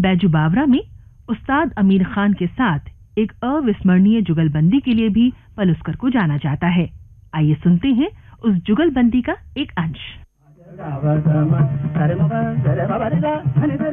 बैजू बावरा में उस्ताद अमीर खान के साथ एक अविस्मरणीय जुगलबंदी के लिए भी पलुस्कर को जाना जाता है। आइए सुनते हैं उस जुगलबंदी का एक अंश।